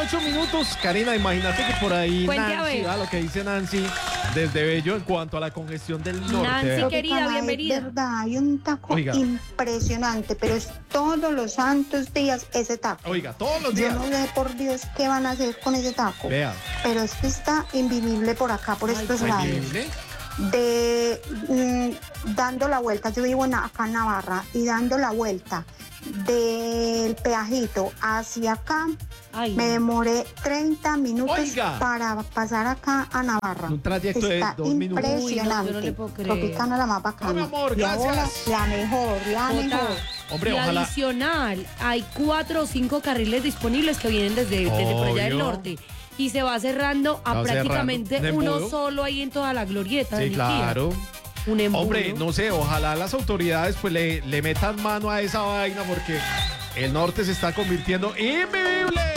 8 minutos. Karina, imagínate que por ahí Cuente a Nancy, ver. lo que dice Nancy desde Bello en cuanto a la congestión del norte. Nancy, vea. querida, Tropicana, bienvenida. Es verdad, hay un taco Oiga. impresionante, pero es todos los santos días ese taco. Oiga, todos los Yo días. no sé por Dios qué van a hacer con ese taco. Vea. Pero es que está invivible por acá, por estos lados. Increíble. Dando la vuelta, yo vivo acá en Navarra, y dando la vuelta del peajito hacia acá, Ay, me demoré 30 minutos Oiga. para pasar acá a Navarra. Un trayecto de Está 2 minutos. impresionante. Uy, no, yo no le puedo creer. Tropicana la más bacana. No, mi amor, Y ahora, gracias. la mejor, la Jota, mejor. Hombre, y ojalá. adicional, hay 4 o 5 carriles disponibles que vienen desde por allá del Obvio. norte. Y se va cerrando a Va prácticamente cerrando. ¿Un uno embudo? solo ahí en toda la glorieta. Sí, del claro. Ikea. Un embudo. Hombre, no sé, ojalá las autoridades pues le metan mano a esa vaina porque el norte se está convirtiendo invivible.